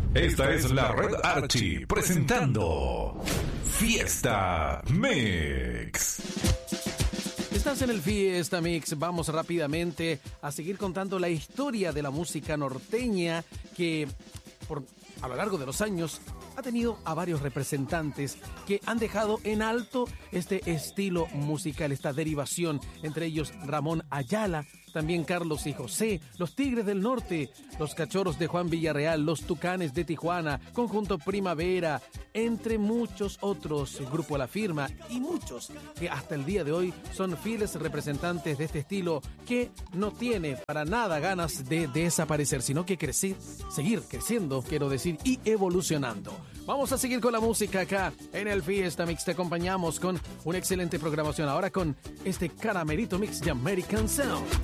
Esta es la Red Archie presentando Fiesta Mix. Estás en el Fiesta Mix. Vamos rápidamente a seguir contando la historia de la música norteña que a lo largo de los años ha tenido a varios representantes que han dejado en alto este estilo musical, esta derivación, entre ellos Ramón Ayala, también Carlos y José, los Tigres del Norte, los Cachorros de Juan Villarreal, los Tucanes de Tijuana, Conjunto Primavera, entre muchos otros, el Grupo La Firma y muchos que hasta el día de hoy son fieles representantes de este estilo que no tiene para nada ganas de desaparecer, sino que seguir creciendo, quiero decir, y evolucionando. Vamos a seguir con la música acá en el Fiesta Mix. Te acompañamos con una excelente programación ahora con este caramelito mix de American Sound.